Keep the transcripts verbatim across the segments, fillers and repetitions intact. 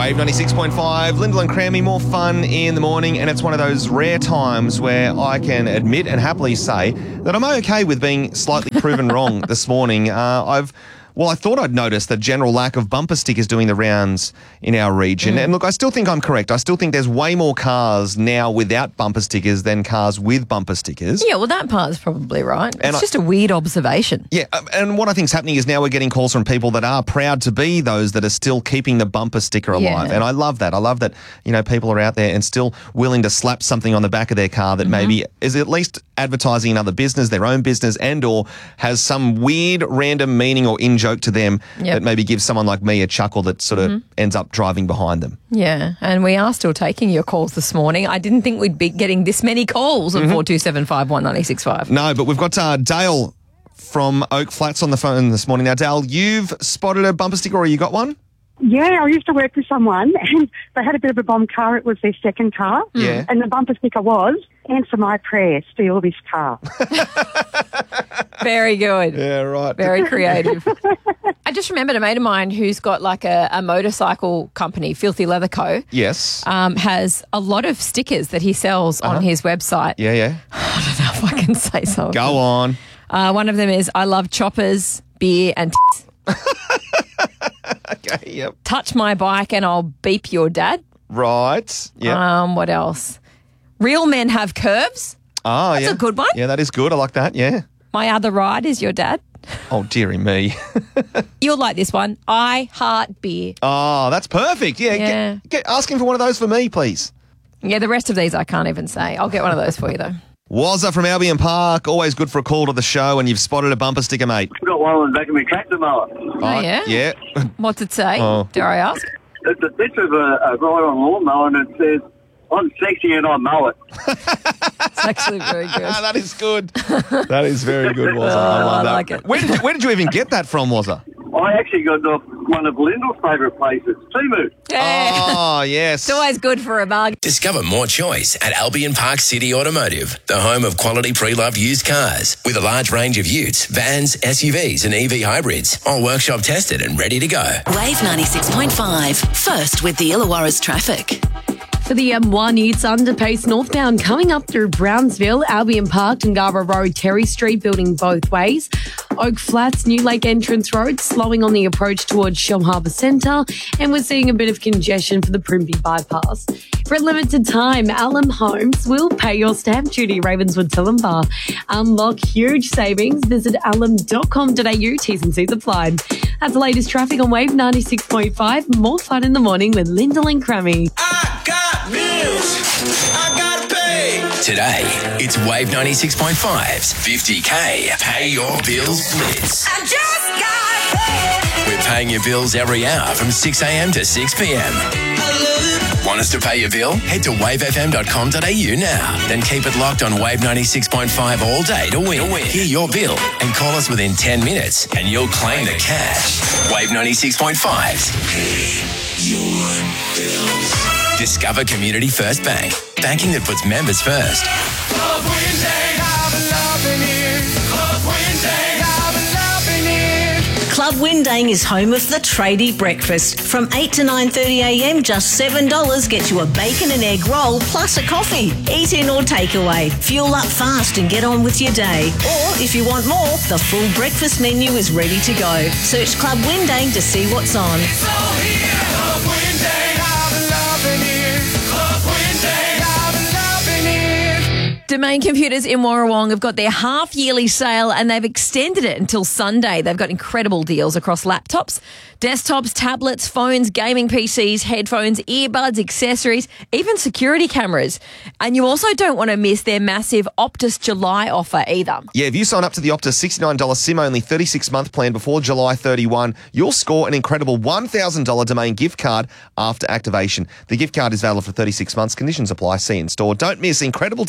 Wave ninety-six point five, Lyndall and Crammy, more fun in the morning, and it's one of those rare times where I can admit and happily say that I'm okay with being slightly proven wrong this morning. Uh, I've Well, I thought I'd noticed the general lack of bumper stickers doing the rounds in our region. Mm. And look, I still think I'm correct. I still think there's way more cars now without bumper stickers than cars with bumper stickers. Yeah, well, that part is probably right. And it's I, just a weird observation. Yeah, and what I think's happening is now we're getting calls from people that are proud to be those that are still keeping the bumper sticker alive. Yeah. And I love that. I love that, you know, people are out there and still willing to slap something on the back of their car that mm-hmm. maybe is at least advertising another business, their own business, and or has some weird random meaning or in-joke to them yep. that maybe gives someone like me a chuckle that sort of mm-hmm. ends up driving behind them. Yeah, and we are still taking your calls this morning. I didn't think we'd be getting this many calls at mm-hmm. four two seven five one nine six five. No, but we've got uh, Dale from Oak Flats on the phone this morning. Now, Dale, you've spotted a bumper sticker or you got one? Yeah, I used to work with someone and they had a bit of a bomb car. It was their second car. Yeah. And the bumper sticker was, answer my prayer, steal this car. Very good. Yeah, right. Very creative. I just remembered a mate of mine who's got like a, a motorcycle company, Filthy Leather Co. Yes. Um, has a lot of stickers that he sells uh-huh. on his website. Yeah, yeah. I don't know if I can say so. Go on. Uh, one of them is, I love choppers, beer and tits. Okay, yep. Touch my bike and I'll beep your dad. Right. Yeah. Um, what else? Real men have curves. Oh, That's yeah. a good one. Yeah, that is good. I like that. Yeah. My other ride is your dad. Oh, dearie me. You'll like this one. I heart beer. Oh, that's perfect. Yeah. Yeah. Get, get asking for one of those for me, please. Yeah, the rest of these I can't even say. I'll get one of those for you, though. Wazza from Albion Park. Always good for a call to the show, and you've spotted a bumper sticker, mate. I've got one on the back of my tractor mower. Oh, yeah? Yeah. What's it say? Oh. Dare I ask? It's a picture of a, a guy on a lawnmower, and it says, I'm sexy and I mow it. It's actually very good. That is good. That is very good, Wazza. Oh, I love I that. like it. Where did, you, where did you even get that from, Wazza? I actually got it off one of Lyndall's favourite places, Temu. Yeah. Oh, yes. It's always good for a mug. Discover more choice at Albion Park City Automotive, the home of quality pre-loved used cars with a large range of utes, vans, S U Vs and E V hybrids, all workshop tested and ready to go. Wave ninety-six point five, first with the Illawarra's traffic. For the M one Utes underpace northbound coming up through Brownsville, Albion Park, Tungara Road, Terry Street building both ways. Oak Flats, New Lake Entrance Road slowing on the approach towards Shellharbour Centre, and we're seeing a bit of congestion for the Primby bypass. For a limited time, Alum Homes will pay your stamp duty, Ravenswood Tillambar. Unlock huge savings. Visit alum dot com dot a u. T's and C's apply. That's the latest traffic on Wave ninety-six point five. More fun in the morning with Lyndall and Crammy. I got bills. I gotta pay. Today, it's Wave ninety-six point five's fifty K Pay Your Bills Blitz. I just got paid. We're paying your bills every hour from six a.m. to six p.m. Want us to pay your bill? Head to wave f m dot com dot a u now. Then keep it locked on Wave ninety-six point five all day to win. Hear your bill and call us within ten minutes and you'll claim the cash. Wave ninety-six point five's Pay Your Bills. Discover Community First Bank. Banking that puts members first. Club Wednesday, I've been loving it. Club Wednesday, I've been loving it. Club Windang is home of the tradie breakfast. From eight to nine thirty a m, just seven dollars gets you a bacon and egg roll plus a coffee. Eat in or take away. Fuel up fast and get on with your day. Or if you want more, the full breakfast menu is ready to go. Search Club Windang to see what's on. It's all here. Club Wednesday, I've been loving it. Club Wednesday, I've been loving it. Domain Computers in Warrawong have got their half-yearly sale and they've extended it until Sunday. They've got incredible deals across laptops, desktops, tablets, phones, gaming P Cs, headphones, earbuds, accessories, even security cameras. And you also don't want to miss their massive Optus July offer either. Yeah, if you sign up to the Optus sixty-nine dollars SIM-only thirty-six month plan before July thirty-first, you'll score an incredible one thousand dollars domain gift card after activation. The gift card is valid for thirty-six months. Conditions apply. See in store. Don't miss incredible deals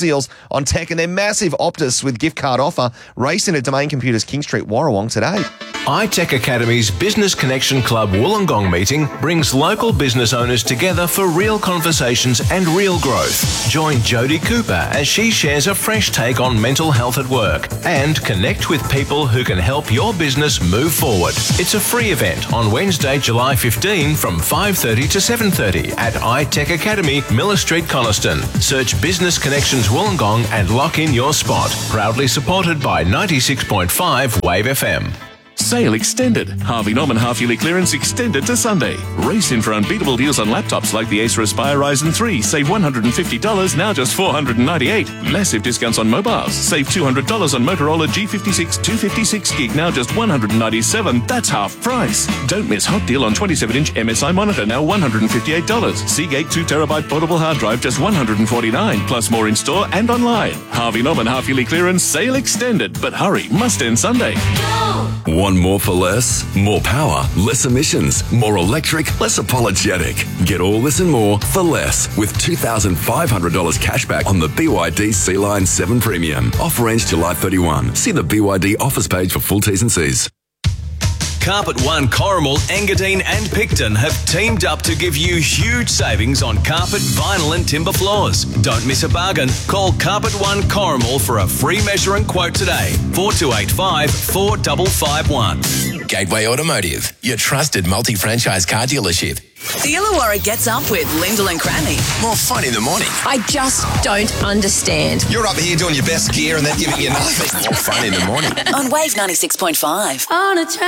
on tech and their massive Optus with gift card offer. Race into Domain Computers King Street, Warrawong today. iTech Academy's Business Connection Club Wollongong meeting brings local business owners together for real conversations and real growth. Join Jodie Cooper as she shares a fresh take on mental health at work and connect with people who can help your business move forward. It's a free event on Wednesday, July fifteenth from five thirty to seven thirty at iTech Academy, Miller Street, Coniston. Search Business Connections Wollongong and lock in your spot. Proudly supported by ninety-six point five Wave F M. Sale extended. Harvey Norman half-yearly clearance extended to Sunday. Race in for unbeatable deals on laptops like the Acer Aspire Ryzen three. Save one hundred fifty dollars, now just four hundred ninety-eight dollars. Massive discounts on mobiles. Save two hundred dollars on Motorola G fifty-six two fifty-six gig, now just one hundred ninety-seven dollars. That's half price. Don't miss hot deal on twenty-seven inch M S I monitor, now one hundred fifty-eight dollars. Seagate two terabyte portable hard drive, just one hundred forty-nine dollars. Plus more in store and online. Harvey Norman half-yearly clearance, sale extended. But hurry, must end Sunday. Want more for less? More power, less emissions, more electric, less apologetic. Get all this and more for less with two thousand five hundred dollars cashback on the B Y D C-Line seven Premium. Offer ends July thirty-first. See the B Y D offers page for full T's and C's. Carpet One, Corrimal, Engadine and Picton have teamed up to give you huge savings on carpet, vinyl and timber floors. Don't miss a bargain. Call Carpet One Corrimal for a free measure and quote today. four two eight five, four five five one. Gateway Automotive, your trusted multi-franchise car dealership. The Illawarra gets up with Lyndall and Cranny. More fun in the morning. I just don't understand. You're up here doing your best gear and then giving you nothing. More fun in the morning. On Wave ninety-six point five. On a